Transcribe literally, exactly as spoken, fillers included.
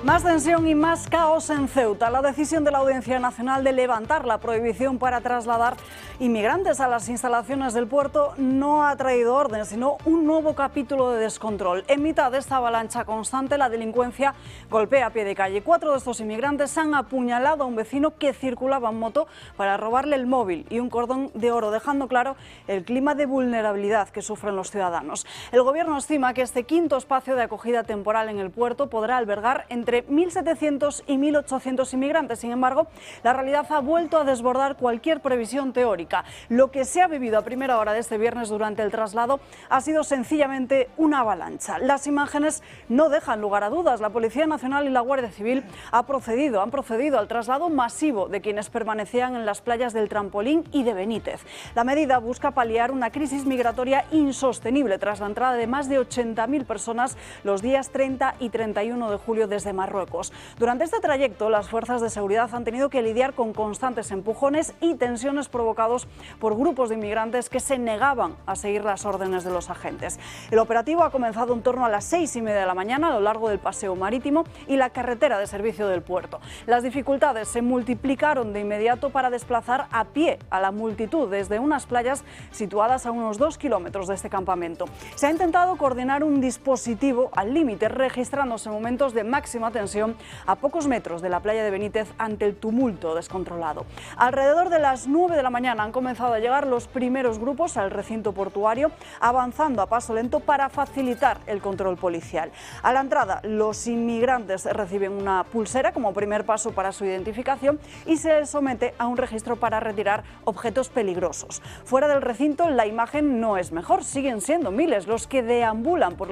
Más tensión y más caos en Ceuta. La decisión de la Audiencia Nacional de levantar la prohibición para trasladar inmigrantes a las instalaciones del puerto no ha traído orden, sino un nuevo capítulo de descontrol. En mitad de esta avalancha constante, la delincuencia golpea a pie de calle. Cuatro de estos inmigrantes han apuñalado a un vecino que circulaba en moto para robarle el móvil y un cordón de oro, dejando claro el clima de vulnerabilidad que sufren los ciudadanos. El Gobierno estima que este quinto espacio de acogida temporal en el puerto podrá albergar entre mil setecientos y mil ochocientos inmigrantes. Sin embargo, la realidad ha vuelto a desbordar cualquier previsión teórica. Lo que se ha vivido a primera hora de este viernes durante el traslado ha sido sencillamente una avalancha. Las imágenes no dejan lugar a dudas. La Policía Nacional y la Guardia Civil ha procedido, han procedido al traslado masivo de quienes permanecían en las playas del Trampolín y de Benítez. La medida busca paliar una crisis migratoria insostenible tras la entrada de más de ochenta mil personas los días treinta y treinta y uno de julio desde Marruecos. Durante este trayecto, las fuerzas de seguridad han tenido que lidiar con constantes empujones y tensiones provocados por grupos de inmigrantes que se negaban a seguir las órdenes de los agentes. El operativo ha comenzado en torno a las seis y media de la mañana a lo largo del paseo marítimo y la carretera de servicio del puerto. Las dificultades se multiplicaron de inmediato para desplazar a pie a la multitud desde unas playas situadas a unos dos kilómetros de este campamento. Se ha intentado coordinar un dispositivo al límite, registrándose momentos de máxima tensión a pocos metros de la playa de Benítez ante el tumulto descontrolado. Alrededor de las nueve de la mañana han comenzado a llegar los primeros grupos al recinto portuario, avanzando a paso lento para facilitar el control policial. A la entrada, los inmigrantes reciben una pulsera como primer paso para su identificación y se les somete a un registro para retirar objetos peligrosos. Fuera del recinto, la imagen no es mejor. Siguen siendo miles los que deambulan por